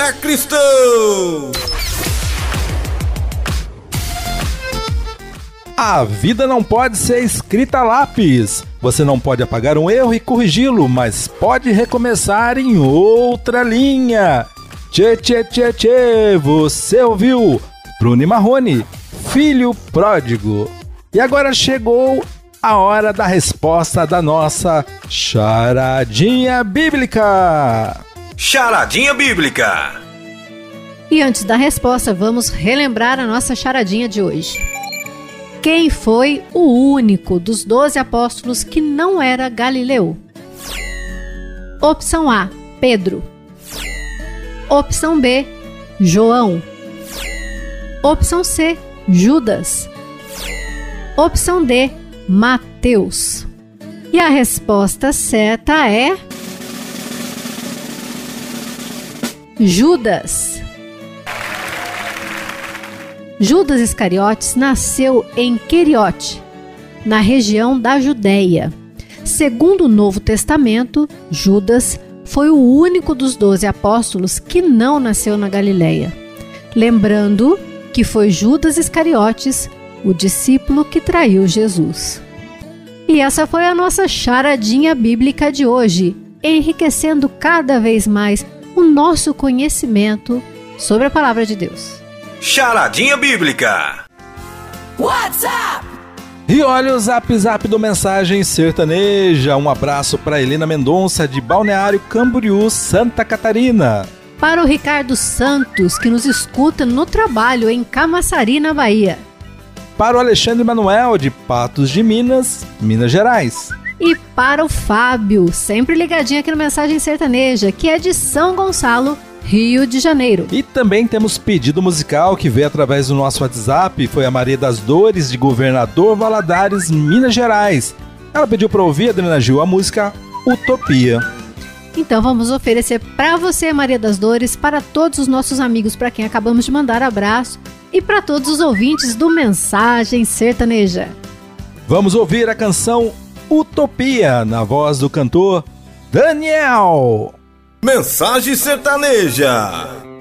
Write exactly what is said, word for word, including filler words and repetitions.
é cristão! A vida não pode ser escrita a lápis. Você não pode apagar um erro e corrigi-lo, mas pode recomeçar em outra linha. Tchê, tchê, tchê, tchê, você ouviu? Bruno e Marrone, Filho Pródigo. E agora chegou a hora da resposta da nossa charadinha bíblica. Charadinha bíblica. E antes da resposta, vamos relembrar a nossa charadinha de hoje. Quem foi o único dos doze apóstolos que não era galileu? Opção A, Pedro. Opção B, João. Opção C, Judas. Opção D, Mateus. E a resposta certa é Judas. Judas Iscariotes nasceu em Queriote, na região da Judéia. Segundo o Novo Testamento, Judas foi o único dos doze apóstolos que não nasceu na Galileia. Lembrando que foi Judas Iscariotes, o discípulo que traiu Jesus. E essa foi a nossa charadinha bíblica de hoje, enriquecendo cada vez mais o nosso conhecimento sobre a Palavra de Deus. Charadinha bíblica. WhatsApp. E olha o zap zap do Mensagem Sertaneja. Um abraço para Helena Mendonça de Balneário Camboriú, Santa Catarina. Para o Ricardo Santos, que nos escuta no trabalho em Camaçari, na Bahia. Para o Alexandre Manuel de Patos de Minas, Minas Gerais. E para o Fábio, sempre ligadinho aqui no Mensagem Sertaneja, que é de São Gonçalo, Rio de Janeiro. E também temos pedido musical que veio através do nosso WhatsApp. Foi a Maria das Dores, de Governador Valadares, Minas Gerais. Ela pediu para ouvir, Adriana Gil, a música Utopia. Então vamos oferecer para você, Maria das Dores, para todos os nossos amigos, para quem acabamos de mandar abraço, e para todos os ouvintes do Mensagem Sertaneja. Vamos ouvir a canção Utopia, na voz do cantor Daniel. Mensagem Sertaneja.